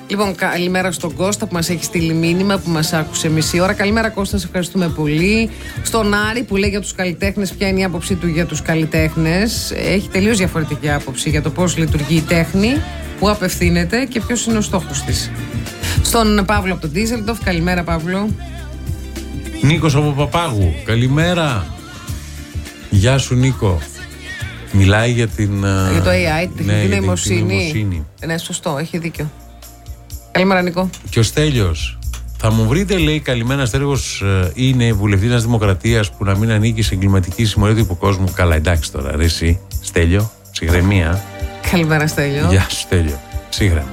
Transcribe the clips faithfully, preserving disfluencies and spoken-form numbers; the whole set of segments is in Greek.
Λοιπόν, καλημέρα στον Κώστα που μας έχει στείλει μήνυμα, που μας άκουσε μισή ώρα. Καλημέρα Κώστα, σε ευχαριστούμε πολύ. Στον Άρη που λέει για τους καλλιτέχνες, ποια είναι η άποψή του για τους καλλιτέχνες. Έχει τελείως διαφορετική άποψη για το πώς λειτουργεί η τέχνη, πού απευθύνεται και ποιος είναι ο στόχος της. Στον Παύλο από τον Ντίζελντοφ, καλημέρα Παύλο. Νίκος από Παπάγου, καλημέρα. Γεια σου Νίκο. Μιλάει για την... Για το έι άι, την ναι, τεχνητή νοημοσύνη. νοημοσύνη. Ναι, σωστό, έχει δίκιο. Καλημέρα Νίκο. Και ο Στέλιος. Θα μου βρείτε, λέει, καλημέρα, Στέλιος είναι βουλευτής της Δημοκρατίας που να μην ανήκει σε εγκληματική συμμορία του υποκόσμου. Καλά, εντάξει τώρα, ρε εσύ, Στέλιο, ψυχραιμία. Καλημέρα Στέλιο. Γεια σου Στέλιο, ψύχρεμα.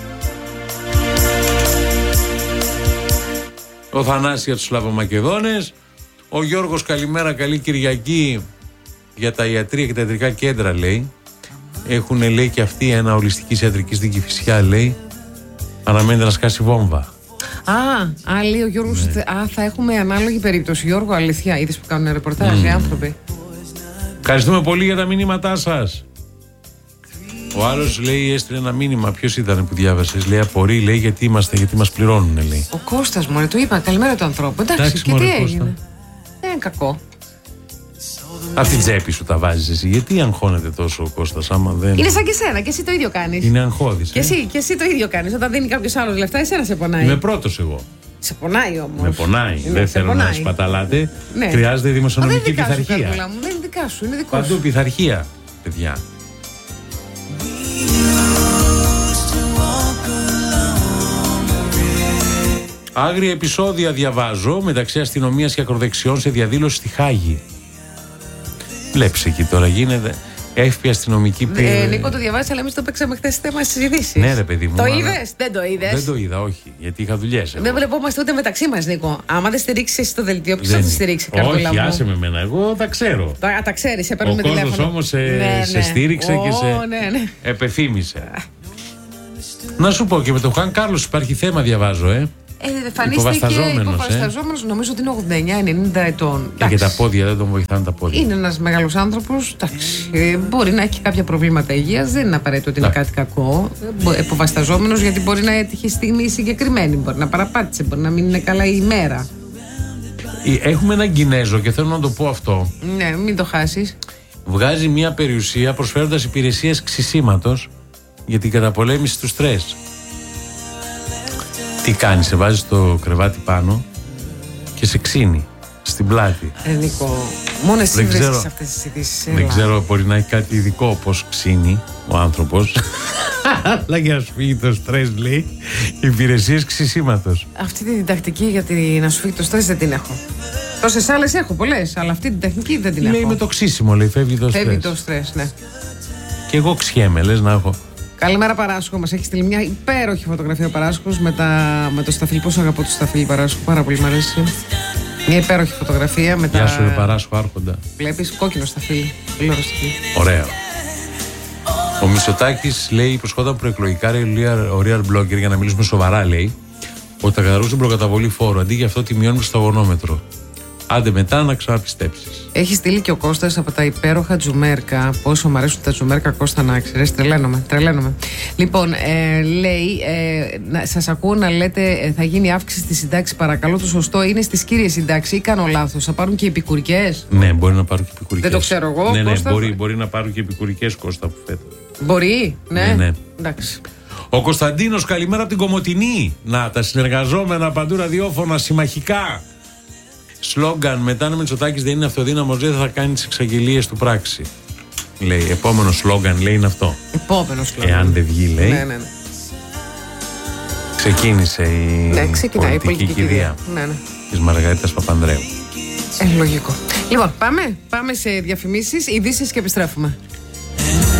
Ο Θανάσης για τους Σλαβομακεδόνες. Ο Γιώργος, καλημέρα, καλή Κυριακή. Για τα ιατρία και τα ιατρικά κέντρα, λέει. Έχουν, λέει, και αυτοί ένα ολιστικής ιατρικής στην Κηφισιά, λέει. Αναμένεται να σκάσει βόμβα. Α, α, λέει ο Γιώργος. Ναι. Α, θα έχουμε ανάλογη περίπτωση. Γιώργο, αλήθεια, είδες που κάνουν ρεπορτάζ mm. οι άνθρωποι. Ευχαριστούμε πολύ για τα μήνυματά σας. Ο άλλος, λέει, έστειλε ένα μήνυμα. Ποιος ήταν που διάβασες? Λέει, απορεί, λέει, γιατί είμαστε, γιατί μας πληρώνουν, λέει. Ο Κώστας, μωρέ, του είπα, καλημέρα του ανθρώπου. Εντάξει, Εντάξει και τι έγινε. Δεν είναι κακό. Αυτή την τσέπη σου τα βάζεις εσύ. Γιατί αγχώνεται τόσο ο Κώστας, άμα δεν. Είναι σαν και εσένα, και εσύ το ίδιο κάνεις. Είναι αγχώδης. Και, ε? εσύ, και εσύ το ίδιο κάνεις. Όταν δίνει κάποιος άλλος λεφτά, εσένα σε πονάει. Είμαι πρώτος εγώ. Σε πονάει όμως. Με πονάει. Είναι, δεν θέλω πονάει. να σπαταλάτε. Ναι. Χρειάζεται δημοσιονομική δεν πειθαρχία. Σου, μου. Δεν είναι δικά σου, είναι δικό Παντού σου. πειθαρχία, παιδιά. Άγρια επεισόδια διαβάζω μεταξύ αστυνομίας και ακροδεξιών σε διαδήλωση στη Χάγη. Βλέπεις εκεί τώρα γίνεται. Έφυγε αστυνομική πήρε. Ε, Νίκο, το διαβάζεις, αλλά εμείς το παίξαμε χθες θέμα στις ειδήσεις. Ναι, ρε παιδί μου. Το αλλά... είδες, δεν το είδες. Δεν το είδα, όχι, γιατί είχα δουλειές. Εγώ. Δεν βλεπόμαστε ούτε μεταξύ μας, Νίκο. Άμα δεν στηρίξεις εσύ το δελτίο, ποιος θα το στηρίξει, Καρδούλα μου? Όχι, άσε με εμένα, εγώ τα ξέρω. Τα, τα ξέρεις, σε παίρνουμε τηλέφωνο. Ο κόσμος όμως σε, ναι, σε ναι. στήριξε oh, και σε ναι, ναι. επεθύμησε. Να σου πω, και με τον Χαν Κάρλος υπάρχει θέμα, διαβάζω, ε. Ε, Εμφανίστηκε υποβασταζόμενος, ε. νομίζω ότι είναι ογδόντα εννιά ενενήντα ετών. Ε, και τα πόδια, δεν τον βοηθάνε τα πόδια. Είναι ένας μεγάλος άνθρωπος. Ε, μπορεί να έχει κάποια προβλήματα υγείας, δεν είναι απαραίτητο ότι είναι κάτι κακό. Υποβασταζόμενος, γιατί μπορεί να έτυχε στιγμή συγκεκριμένη. Μπορεί να παραπάτησε, μπορεί να μην είναι καλά η ημέρα. Έχουμε έναν Κινέζο και θέλω να το πω αυτό. Ναι, μην το χάσεις. Βγάζει μια περιουσία προσφέροντας υπηρεσίες ξυσίματος για την καταπολέμηση του στρες. Τι κάνει, σε βάζει στο κρεβάτι πάνω και σε ξύνει στην πλάτη. Ε, Νίκο, μόνο εσύ βρίσκεις αυτές τις ειδήσεις. Δεν ξέρω, μπορεί να έχει κάτι ειδικό πώς ξύνει ο άνθρωπος. Αλλά για να σου φύγει το στρες, λέει, υπηρεσίες ξυσίματος. Αυτή την τακτική για να σου φύγει το στρες δεν την έχω. Τόσες άλλες έχω, πολλές, αλλά αυτή την τεχνική δεν την λέει, έχω. Λέει με το ξύσιμο, λέει, φεύγει το στρες. Φεύγει το στρες, ναι. Και εγώ ξιέμαι, λες να έχω. Καλημέρα Παράσχο, μας έχει στείλει μια υπέροχη φωτογραφία ο Παράσχος με, τα... με το σταφύλι. Πόσο αγαπώ το σταφύλι Παράσχο, πάρα πολύ μου αρέσει. Μια υπέροχη φωτογραφία με τα. Γεια σου, ρε Παράσχο, άρχοντα. Βλέπεις, κόκκινο σταφύλι. Πολύ ωραίο σταφύλι. Ωραίο. Ο Μητσοτάκης λέει, προσχόταν προεκλογικά ο Real Blogger, για να μιλήσουμε σοβαρά, λέει, ότι θα καταργούσουν προκαταβολή φόρου. Αντί για αυτό τη μειώνουν στο αγωνόμετρο. Άντε μετά να ξαναπιστέψεις. Έχει στείλει και ο Κώστας από τα υπέροχα τζουμέρκα. Πόσο μου αρέσουν τα τζουμέρκα, Κώστα, να ξέρεις. Τρελαίνομαι, τρελαίνομαι. Λοιπόν, ε, λέει, ε, να, σας ακούω να λέτε ε, θα γίνει αύξηση στη συντάξη. Παρακαλώ, το σωστό είναι στις κύριες συντάξεις ή κάνω λάθος? Θα πάρουν και επικουρικές? Ναι, μπορεί να πάρουν και επικουρικές. Δεν το ξέρω εγώ. Ναι, ναι, Κώστα, μπορεί, μπορεί να πάρουν και επικουρικές, Κώστα, που φέτος. Μπορεί, ναι. ναι, ναι. Εντάξει. Ο Κωνσταντίνος, καλημέρα από την Κομοτηνή. Να, τα συνεργαζόμενα παντού ραδιόφωνα συμμαχικά. Σλόγγαν, μετά να Μητσοτάκης δεν είναι αυτοδύναμος, δεν θα κάνει τις εξαγγελίες του πράξη. Λέει, επόμενο σλόγγαν, λέει, είναι αυτό. Επόμενο σλόγγαν. Εάν δεν βγει, λέει. Ναι, ναι, ναι. Ξεκίνησε η ναι, πολιτική, η πολιτική κηδεία ναι, ναι. της Μαργαρίτας Παπανδρέου. Ε, λογικό. Λοιπόν, πάμε, πάμε σε διαφημίσεις, ειδήσεις και επιστρέφουμε.